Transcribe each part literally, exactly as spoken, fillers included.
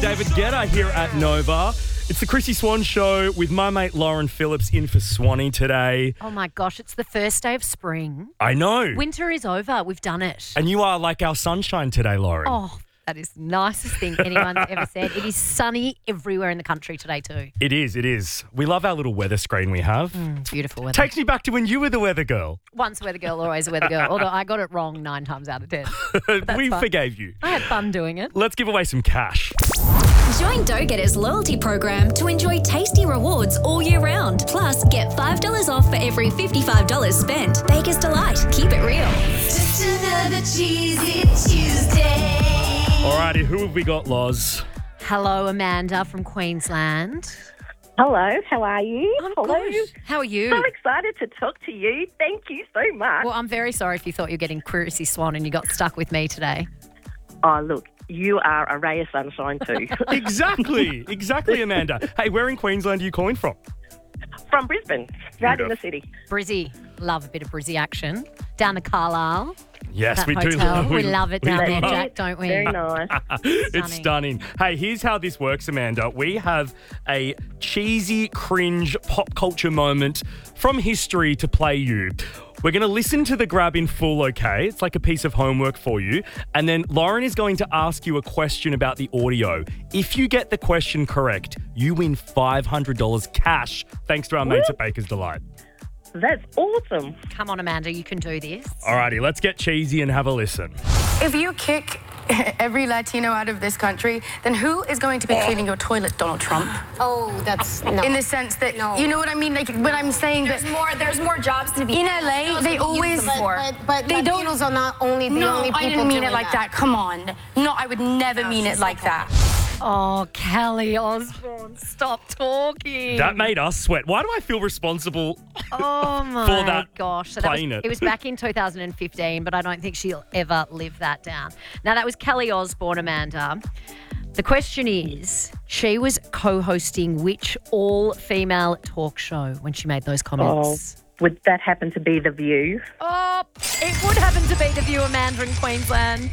David Guetta here at Nova. It's the Chrissy Swan Show with my mate Lauren Phillips in for Swanee today. Oh my gosh, it's the first day of spring. I know. Winter is over. We've done it. And you are like our sunshine today, Lauren. Oh, that is the nicest thing anyone's ever said. It is sunny everywhere in the country today too. It is, it is. We love our little weather screen we have. Mm, beautiful weather. Takes me back to when you were the weather girl. Once a weather girl, always a weather girl. Although I got it wrong nine times out of ten. We fun. forgave you. I had fun doing it. Let's give away some cash. Join Doughters loyalty program to enjoy tasty rewards all year round. Plus, get five dollars off for every fifty-five dollars spent. Baker's Delight. Keep it real. Just another cheesy Tuesday. Alrighty, who have we got, Loz? Hello, Amanda from Queensland. Hello, how are you? I'm Hello. good. How are you? So excited to talk to you. Thank you so much. Well, I'm very sorry if you thought you were getting Chrissy Swan and you got stuck with me today. Oh, look, you are a ray of sunshine too. Exactly, exactly, Amanda. Hey, where in Queensland are you calling from? From Brisbane, right in the city. Brizzy. Love a bit of Brizzy action. Down to Carlisle. Yes, that we do. hotel. love We love it down there, love- Jack, don't we? Very nice. It's stunning. Hey, here's how this works, Amanda. We have a cheesy, cringe pop culture moment from history to play you. We're going to listen to the grab in full, okay? It's like a piece of homework for you. And then Lauren is going to ask you a question about the audio. If you get the question correct, you win five hundred dollars cash thanks to our mates at Baker's Delight. That's awesome. Come on, Amanda, you can do this. Alrighty, let's get cheesy and have a listen. If you kick every Latino out of this country, then who is going to be cleaning your toilet, Donald Trump? Oh, that's no. In the sense that, No. you know what I mean? Like, when I'm saying There's that more. There's more jobs to be. in L A, they always... But, but, but They don't- Latinos are not only the No, only people I didn't mean doing it like that. Come on. No, I would never No, mean it she's like okay. that. Oh, Kelly Osbourne, stop talking. That made us sweat. Why do I feel responsible? Oh my for that gosh. So that was, playing it. it was back in two thousand fifteen, but I don't think she'll ever live that down. Now, that was Kelly Osbourne, Amanda. The question is, she was co-hosting which all-female talk show when she made those comments? Oh, would that happen to be The View? Oh, it would happen to be The View, Amanda, in Queensland.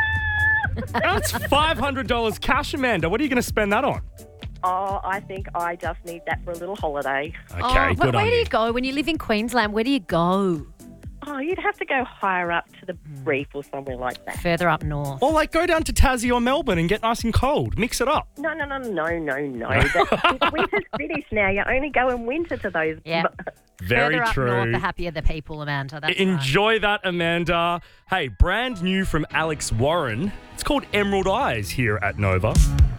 That's five hundred dollars cash, Amanda. What are you going to spend that on? Oh, I think I just need that for a little holiday. Okay, oh, good but on where you. do you go when you live in Queensland? Where do you go? Oh, you'd have to go higher up to the reef or somewhere like that. Further up north. Or like go down to Tassie or Melbourne and get nice and cold. Mix it up. No, no, no, no, no, no. The winter's finished now. You only go in winter to those. Yeah. Very Further up true. north, the happier the people, Amanda. That's right. Enjoy that, Amanda. Hey, brand new from Alex Warren. It's called Emerald Eyes here at Nova.